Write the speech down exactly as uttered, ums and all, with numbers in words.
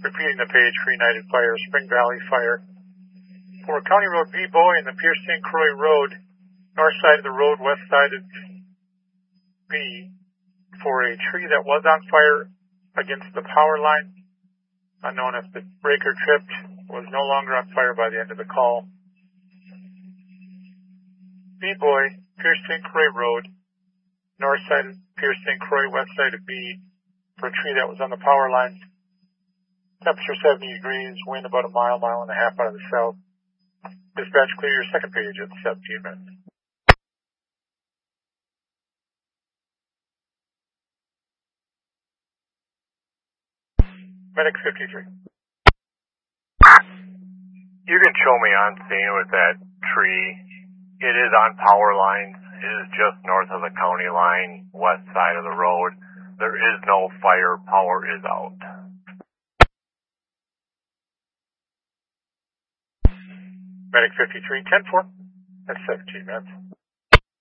Repeating the page for United Fire, Spring Valley Fire. For County Road B, Bowie, and the Pierce Saint Croix Road, north side of the road, west side of B, for a tree that was on fire against the power line, unknown if the breaker tripped, was no longer on fire by the end of the call. B, Bowie, Pierce Saint Croix Road, north side of Pierce Saint Croix, west side of B, for a tree that was on the power line. Temperature seventy degrees, wind about a mile, mile and a half out of the south. Dispatch, clear your second page at seventeen minutes. Medic fifty-three. You can show me on scene with that tree. It is on power lines. It is just north of the county line, west side of the road. There is no fire. Power is out. Medic fifty-three, ten four. That's seventeen minutes.